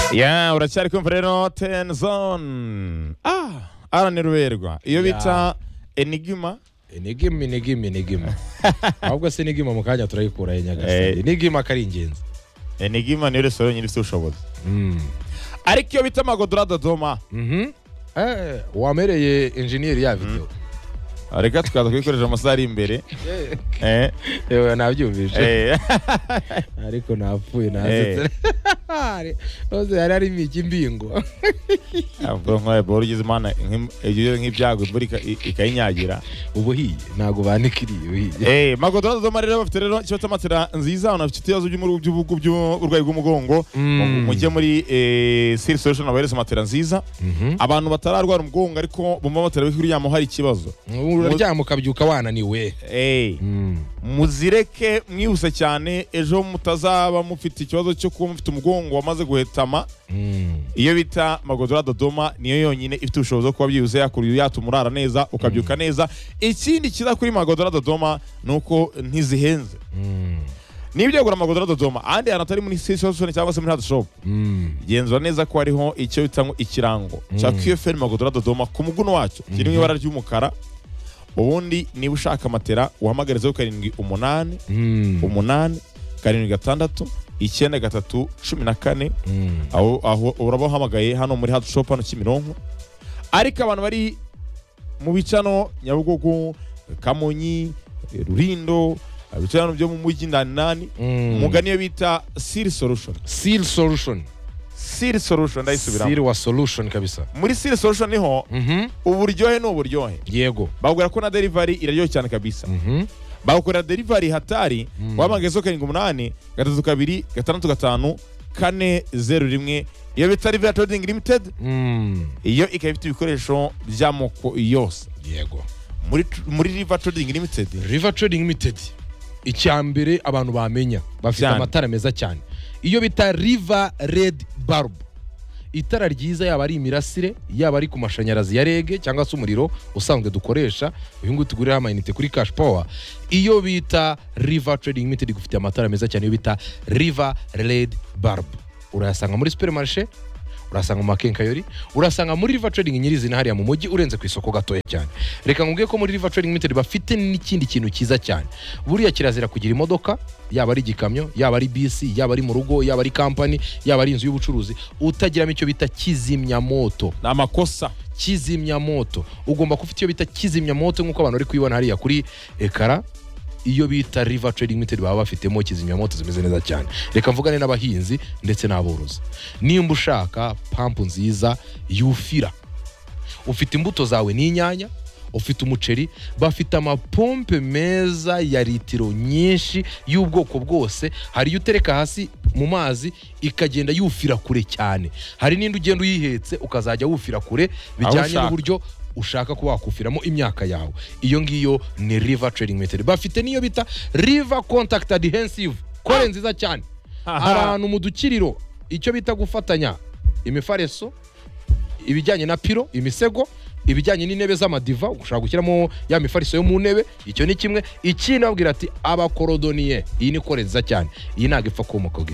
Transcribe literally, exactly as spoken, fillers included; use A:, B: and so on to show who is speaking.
A: Ya uracyari kumva rero ten zone. Ah, araneruberwa. Iyo bita Enigma.
B: Enigma Enigma Enigma. Ahubwo se Enigma mu kanya turayikura ya Nyagasani. Enigma kari ingenzi.
A: Enigma ni restaurant nyiri ushoboza.
B: Mm.
A: Ariko iyo bita Magodora Dodoma.
B: Mhm. Eh, wamereye engineer ya video.
A: Areka tukaza kwikoresha amasari imbere. Eh,
B: ewe nabyumvise.
A: Eh.
B: Ariko napfuye nasetse. Oze yari ari miki mbingo.
A: Abwo nkwaye borigize mana nk'ibyo nk'ibyago imvura ikayinyagira.
B: Ubuhiye nago banikiriye uhiye.
A: Eh, Magodora Dodoma rero bafite rero cyo tamatira nziza unafite ibibazo by'ubugu by'urwayi bw'umugongo. Mujye muri eh Siri Solution abahereza matera nziza. Abantu batararwara umugongo ariko bumva matera bikuriryamo hari ikibazo.
B: Uraryama ukabyuka wananiwe.
A: Eh. Muzireke mwihuse cyane ejo mutazaba mufite ikibazo cyo kuba mufite umugongo wamaze guhetama. Iyo bita Magodora Dodoma niyo yonyine ifite ubushobozi kuba byihuse yakuriye yatumurara neza ukabyuka neza. Ikindi kiza kuri Magodora Dodoma nuko ntizihenze. Nibyo gura Magodora Dodoma andi anatari muri Siri Solution cyangwa se muri Hard Shop. Genzura neza ko hariho icyo bitango ikirango cya Q F N Magodora Dodoma ku muguno wacyo kiri mu ibara ry'umukara. Ubundi niba ushaka matera uhamagarizeho karindwi umunani umunani karindwi gatandatu icyenda gatatu cumi na kane aho aho uraba hamagaye hano muri Hard Shop hano Kimironko. Ariko abantu bari mu bicano Nyabugogo, Kamonyi, Rurindo, abicano byo mu mujyi ndani nani mugani yo bita Siri Solution.
B: Siri Solution.
A: Siri Solution ndayisubiramo.
B: Siri wa Solution kabisa.
A: Muri Siri Solution niho uburyohe no uburyohe.
B: Yego.
A: Bagura ko na delivery iraryohe cyane kabisa. Bagukora delivery hatari wamagazo karindwi umunani gatatu kabiri gatandatu gatanu kane zeru rimwe. Iyo bita River Trading Limited. Iyo ikabifite ibikoresho by'amoko yose.
B: Yego.
A: Muri muri River Trading Limited.
B: River Trading Limited. Icyambere abantu bamenya bafite amatara meza cyane. Iyo bita River Red Bulb. Itara ryiza yaba ari imirasire yaba ari ku mashanyarazi ya rege cyangwa se umuriro usanzwe dukoresha uyu ngo tugurira amayinite kuri Cash Power. Iyo bita River Trading Limited gufite amatara meza cyane. Iyo bita River Red Bulb urayasanga muri supermarché, urasanga mu makenkayori, urasanga muri River Trading nyirizina hariya mu mujyi urenze ku isoko gatoya cyane. Reka ngubwiye ko muri River Trading Limited bafite n'ikindi kintu kiza cyane. Buriya kirazira kugira imodoka yaba ari gikamyo yaba ari bisi yaba ari mu rugo yaba ari company yaba ari inzu y'ubucuruzi utagiramo icyo bita kizimya moto.
A: Namakosa
B: kizimya moto ugomba kufite iyo bita kizimya moto nkuko abantu bari kuyibona hariya kuri ekara. Iyo bita River Trading Limited baba bafitemo kizimya moto zimeze neza cyane. Reka mvugane n'abahinzi ndetse n'aborozi. Nimba ushaka pampu nziza yufira, ufite imbuto zawe n'inyanya, ufite umuceri, bafite amapompe meza ya litiro nyinshi y'ubwoko bwose. Hari utereka hasi mu mazi ikagenda yufira kure cyane. Hari n'indi ugenda uyihetse ukazajya wufira kure bijyanye n'uburyo ushaka kuba wakufiramo imyaka yawe. Iyo ngiyo ni River Trading Limited. Bafite niyo bita River Contact Adhesive kore nziza cyane. Abantu mu dukiriro icyo bita gufatanya imifareso, ibijyanye na piro, imisego, ibijyanye n'intebe z'amadiva ushaka gushyiramo ya mifariso yo mu ntebe. Icyo ni kimwe. Ikindi abwira ati abakorodoniye iyi ni kore nziza cyane. Iyi ntago ipfa komoka